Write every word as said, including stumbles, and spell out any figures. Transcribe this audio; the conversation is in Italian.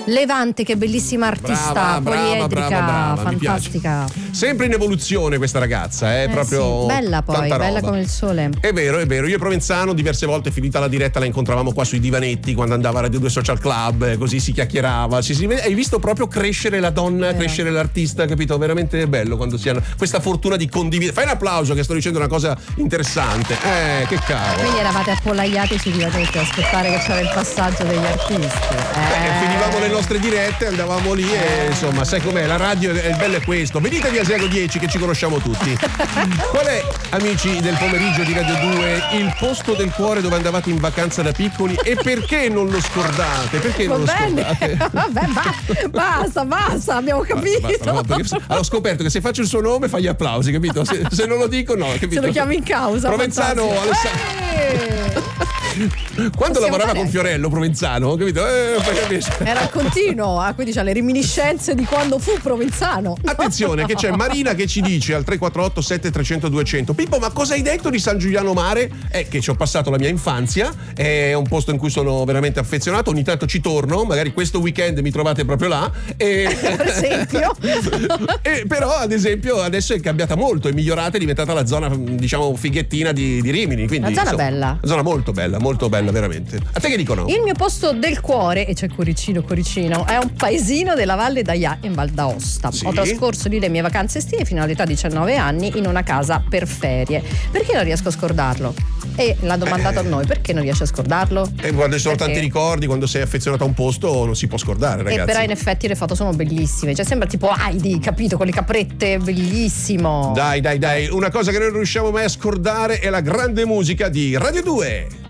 Levante, che bellissima artista, brava, poliedrica, brava, brava, brava, fantastica. Sempre in evoluzione questa ragazza, è eh, proprio sì, bella poi, tanta bella roba. come il sole. È vero, è vero. Io e Provenzano diverse volte, finita la diretta, la incontravamo qua sui divanetti quando andava a Radio due Social Club, eh, così si chiacchierava. Ci si vede, hai visto proprio crescere la donna, eh. crescere l'artista, capito? Veramente bello quando si hanno questa fortuna di condividere. Fai un applauso che sto dicendo una cosa interessante. Eh, che cavolo. Quindi eravate appollaiati sui divanetti a aspettare che c'era il passaggio degli artisti. Eh. Beh, finivamo le nostre dirette, andavamo lì e insomma, sai com'è? La radio, il bello è questo. Venite via Asiago dieci che ci conosciamo tutti. Qual è, amici del pomeriggio di Radio due, il posto del cuore dove andavate in vacanza da piccoli e perché non lo scordate? Perché Va non bene. lo scordate? Vabbè, ba- basta, basta, abbiamo capito. Basta, basta, perché, allora, ho scoperto che se faccio il suo nome fai gli applausi, capito? Se, se non lo dico, no, capito? Se lo chiami in causa. Provenzano Alessandro. Quando Possiamo lavorava fare con Fiorello Provenzano, capito? Eh, era continuo, ah, quindi c'ha le reminiscenze di quando fu Provenzano. Attenzione che c'è Marina che ci dice al tre quattro otto sette tre zero zero due zero zero: Pippo, ma cosa hai detto di San Giuliano Mare? È che ci ho passato la mia infanzia, è un posto in cui sono veramente affezionato, ogni tanto ci torno, magari questo weekend mi trovate proprio là e... per esempio. E però ad esempio adesso è cambiata molto, è migliorata, è diventata la zona, diciamo, fighettina di, di Rimini, quindi una zona insomma, bella, una zona molto bella, molto bella veramente. A te che dicono? Il mio posto del cuore, e c'è Coricino Coricino, è un paesino della Valle d'Aia in Val d'Aosta. Sì. Ho trascorso lì le mie vacanze estive fino all'età di diciannove anni in una casa per ferie. Perché non riesco a scordarlo? E l'ha domandato eh. a noi, perché non riesci a scordarlo? E quando ci sono Perché? tanti ricordi, quando sei affezionato a un posto non si può scordare, ragazzi. E però in effetti le foto sono bellissime, cioè sembra tipo Heidi, capito, con le caprette, bellissimo. Dai, dai, dai, una cosa che noi non riusciamo mai a scordare è la grande musica di Radio due.